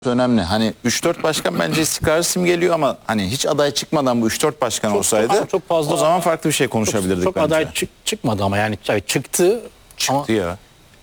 önemli. Hani 3-4 başkan bence istikrarlı isim geliyor ama hani hiç aday çıkmadan bu 3-4 başkan olsaydı çok fazla, o zaman farklı bir şey konuşabilirdik çok bence. aday çıkmadı ama yani tabii çıktı. Çıktı ya.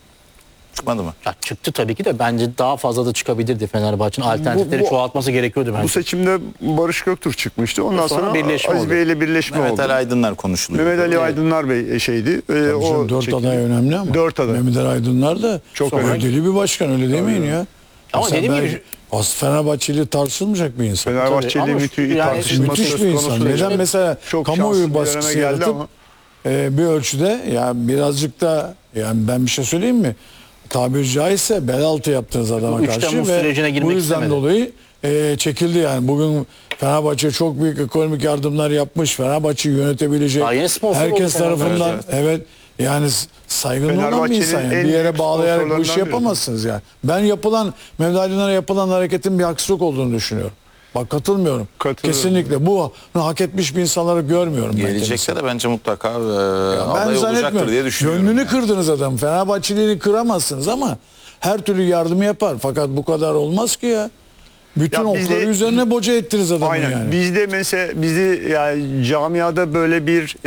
Çıkmadı mı? Ya çıktı tabii ki de bence daha fazla da çıkabilirdi Fenerbahçe'nin alternatifleri çoğaltması gerekiyordu bence. Bu seçimde Barış Göktürk çıkmıştı. Ondan sonra birleşme Aziz oldu. Bey ile birleşme Mehmet oldu. Ali Aydınlar konuşuluyor. Mehmet Ali Aydınlar Bey şeydi. O 4 çekildi. aday önemli ama. 4 aday. Mehmet Ali Aydınlar da Çok çok önemli. deli bir başkan, öyle demeyin ya. Ama Mesela dediğim ben- gibi- Fenerbahçeli tartışılmayacak bir insan. Fenerbahçeli Tabii, ama müthiş yani tartışılması Müthiş söz bir konusu insan. değil. Neden mesela Çok kamuoyu şanslı bir baskısı döneme geldi yaratıp ama. bir ölçüde ya birazcık da yani ben bir şey söyleyeyim mi? Tabiri caizse bel altı yaptınız adama 3 karşı Temmuz ve sürecine girmek bu yüzden istemedi. dolayı çekildi yani. Bugün Fenerbahçe çok büyük ekonomik yardımlar yapmış. Fenerbahçe'yi yönetebilecek Daha yeni sponsor herkes oldu Fenerbahçe. tarafından evet yani saygın olan bir Fenerbahçe'nin insan yani. en Bir yere büyük bağlayarak bu işi sponsorlarından biri. yapamazsınız yani. Ben Mehmet Aydınlar'a yapılan hareketin bir haksızlık olduğunu düşünüyorum. Bak katılmıyorum. Katılıyorum. Kesinlikle. Bu hak etmiş bir insanları görmüyorum ben Gelecekte kendisini. de bence mutlaka Ben aday olacaktır zannetmiyorum. diye düşünüyorum. Gönlünü yani. kırdınız adam. Fenerbahçeliğini kıramazsınız ama her türlü yardımı yapar. Fakat bu kadar olmaz ki ya. Bütün Ya bizde- okları üzerine boca ettiniz adamı Aynen. yani. Bizde mesela yani camiada böyle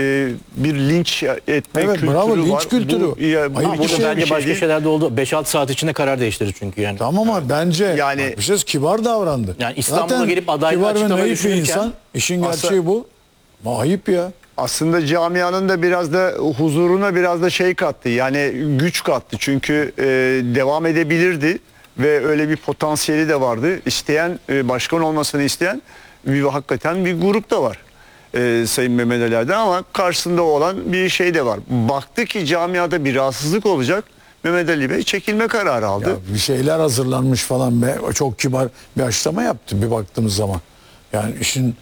bir linç etme Evet, kültürü bravo, linç var. kültürü. Ya, Ayıp Ama bir burada şey, bence bir şey başka değil. şeyler de oldu. 5-6 saat içinde karar değiştirdi çünkü yani. Tamam ama bence Yani- bak bir şey kibar davrandı. Yani İstanbul'a Zaten gelip adaylığı kibar ve açıklamayı naif bir düşünürken- insan. İşin Aslında- gerçeği bu. Ama ayıp ya. Aslında camianın da biraz da huzuruna biraz da şey kattı. Yani güç kattı. Çünkü devam edebilirdi ve öyle bir potansiyeli de vardı. İsteyen başkan olmasını isteyen hakikaten bir grup da var. Sayın Mehmet Ali Aydın ama karşısında olan bir şey de var. Baktı ki camiada bir rahatsızlık olacak. Mehmet Ali Bey çekilme kararı aldı. Ya bir şeyler hazırlanmış falan be. O çok kibar bir açıklama yaptı bir baktığımız zaman. Yani işin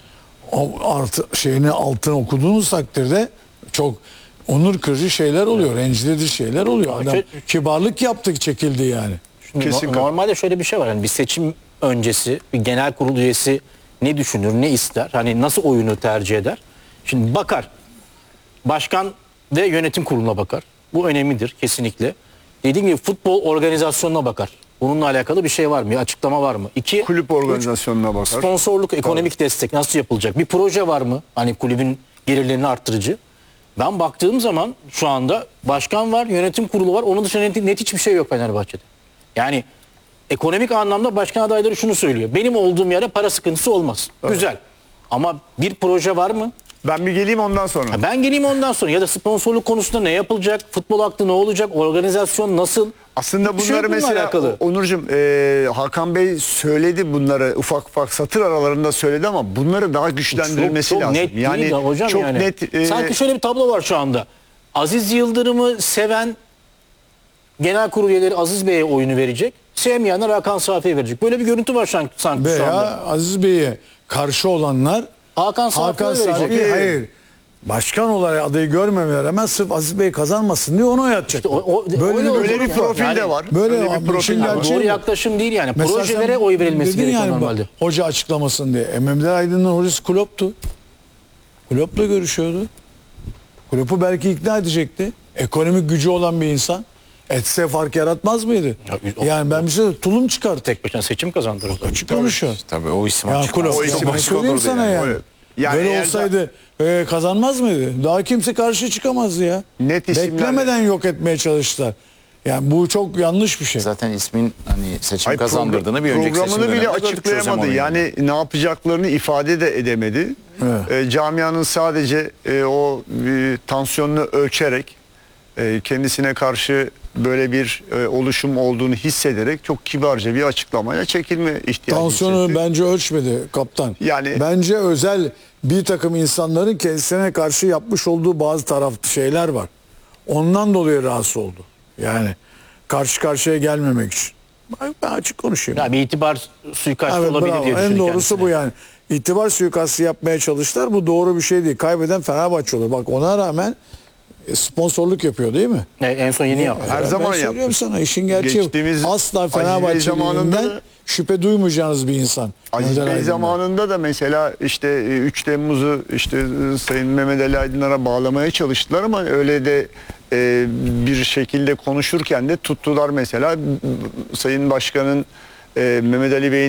şeyini altını okuduğunuz takdirde çok onur kırıcı şeyler oluyor. Rencide edici şeyler oluyor. Adam kibarlık yaptı, çekildi yani. Şimdi Kesinlikle. normalde şöyle bir şey var. Yani bir seçim öncesi bir genel kurul üyesi ne düşünür, ne ister? Hani nasıl oyunu tercih eder? Şimdi bakar. Başkan ve yönetim kuruluna bakar. Bu önemlidir kesinlikle. Dediğim gibi futbol organizasyonuna bakar. Bununla alakalı bir şey var mı? Bir açıklama var mı? 2, Kulüp organizasyonuna bakar. sponsorluk, ekonomik destek nasıl yapılacak? Bir proje var mı? Hani kulübün gelirlerini arttırıcı. Ben baktığım zaman şu anda başkan var, yönetim kurulu var. Onun dışında net hiçbir şey yok Fenerbahçe'de. Yani ekonomik anlamda başkan adayları şunu söylüyor. Benim olduğum yere para sıkıntısı olmaz. Güzel. Ama bir proje var mı? Ben bir geleyim ondan sonra. Ha, ben geleyim ondan sonra. Ya da sponsorluk konusunda ne yapılacak? Futbol aklı ne olacak? Organizasyon nasıl? Aslında Bir şey yok bunları bununla mesela alakalı. Onurcuğum Hakan Bey söyledi bunları ufak ufak satır aralarında söyledi ama bunları daha güçlendirilmesi çok lazım. net değil de hocam çok yani. net. Sanki şöyle bir tablo var şu anda. Aziz Yıldırım'ı seven genel kurul üyeleri Aziz Bey'e oyunu verecek. Sevmeyenler Hakan Safi'ye verecek. Böyle bir görüntü var sanki şu anda. Veya Aziz Bey'e karşı olanlar Hakan Safi'ye verecek. Safi hayır. Başkan olarak adayı görmemeler rağmen sırf Aziz Bey kazanmasın diye onu oy atacak. Böyle bir profil de var. Böyle Öyle bir bir profil şey de var. gerçeği Doğru bu. yaklaşım değil yani. Mesela Projelere sen oy verilmesi dedin gerekiyor yani, normalde. hoca açıklamasın diye. Mehmet Ali Aydın'ın hocası Klopp'tu. Klopp'la görüşüyordu. Klopp'u belki ikna edecekti. Ekonomik gücü olan bir insan. Etse fark yaratmaz mıydı? Yani ben bir şey tulum çıkarttı. Tek başına seçim kazandırır. Açık konuşuyor. Tabii o isim Ya açık. Klopp, O isim ben açık söyleyeyim olurdu sana yani. Evet. Yani Böyle eğer olsaydı kazanmaz mıydı? Daha kimse karşı çıkamazdı ya. Net isimlerle- Beklemeden yok etmeye çalıştılar. Yani bu çok yanlış bir şey. Zaten ismin hani seçim Ay, kazandırdığını bir önceki seçim programını bile döneminde gördük açıklayamadı. Jose Yani ne yapacaklarını ifade de edemedi. Evet. Camianın sadece o tansiyonunu ölçerek kendisine karşı böyle bir oluşum olduğunu hissederek çok kibarca bir açıklamayla çekilme ihtiyacı Tansiyonu hissetti. bence ölçmedi kaptan. Yani- bence özel bir takım insanların kendisine karşı yapmış olduğu bazı şeyler var. Ondan dolayı rahatsız oldu. Yani karşı karşıya gelmemek için. Ben açık konuşayım. Ya bir itibar suikastı Evet, olabilir bravo. diye En düşünüyorum doğrusu kendisine. bu yani. İtibar suikastı yapmaya çalıştılar. Bu doğru bir şey değil. Kaybeden Fenerbahçe olur. Bak ona rağmen sponsorluk yapıyor değil mi? En son yeni yaptı. Her Ben zaman söylüyorum yaptı. sana işin gerçeği. Geçtiğimiz Asla Aziz Bey Fenerbahçeliğinden zamanında- şüphe duymayacağınız bir insan. Aziz Mehmet Ali Bey Aydın'dan. zamanında da mesela işte 3 Temmuz'u işte Sayın Mehmet Ali Aydınlar'a bağlamaya çalıştılar ama öyle de bir şekilde konuşurken de tuttular mesela Sayın Başkan'ın Mehmet Ali Bey'in